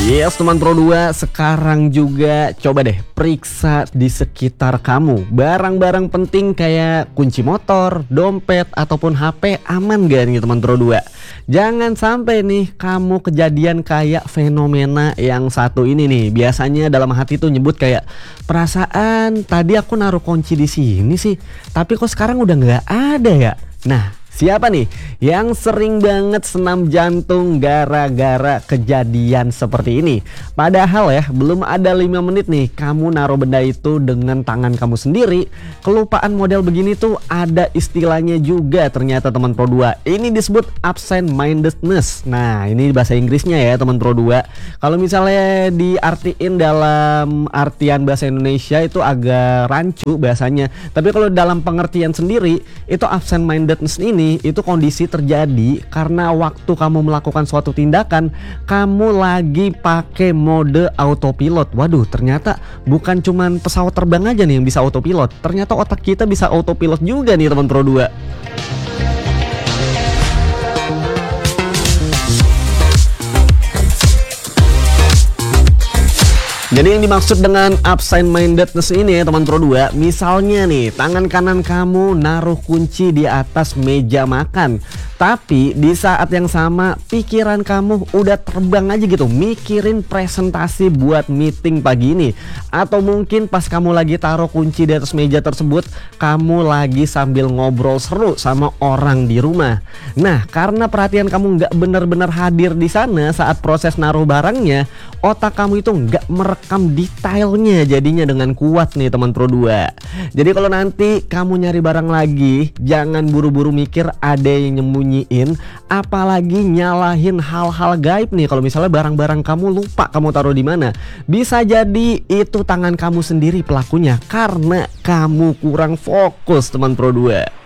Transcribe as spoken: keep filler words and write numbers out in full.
Yes teman Pro dua, sekarang juga coba deh periksa di sekitar kamu. Barang-barang penting kayak kunci motor, dompet, ataupun H P aman gak nih teman Pro dua? Jangan sampai nih kamu kejadian kayak fenomena yang satu ini nih. Biasanya dalam hati tuh nyebut kayak, perasaan tadi aku naruh kunci di sini sih, tapi kok sekarang udah nggak ada ya. Nah, siapa nih yang sering banget senam jantung gara-gara kejadian seperti ini? Padahal ya belum ada lima menit nih kamu naruh benda itu dengan tangan kamu sendiri. Kelupaan model begini tuh ada istilahnya juga ternyata teman Pro dua. Ini disebut absent mindedness. Nah ini bahasa Inggrisnya ya teman Pro dua. Kalau misalnya diartiin dalam artian bahasa Indonesia itu agak rancu bahasanya. Tapi kalau dalam pengertian sendiri itu absent mindedness ini itu kondisi terjadi karena waktu kamu melakukan suatu tindakan kamu lagi pakai mode autopilot. Waduh, ternyata bukan cuman pesawat terbang aja nih yang bisa autopilot, ternyata otak kita bisa autopilot juga nih teman Pro dua. Jadi yang dimaksud dengan absent mindedness ini ya teman Pro dua, misalnya nih tangan kanan kamu naruh kunci di atas meja makan, tapi di saat yang sama pikiran kamu udah terbang aja gitu mikirin presentasi buat meeting pagi ini. Atau mungkin pas kamu lagi taruh kunci di atas meja tersebut, kamu lagi sambil ngobrol seru sama orang di rumah. Nah, karena perhatian kamu nggak benar-benar hadir di sana saat proses naruh barangnya, otak kamu itu nggak merekam detailnya jadinya dengan kuat nih teman Pro dua. Jadi kalau nanti kamu nyari barang lagi, jangan buru-buru mikir ada yang nyembunyiin, apalagi nyalahin hal-hal gaib nih. Kalau misalnya barang-barang kamu lupa kamu taruh di mana, bisa jadi itu tangan kamu sendiri pelakunya karena kamu kurang fokus teman Pro dua.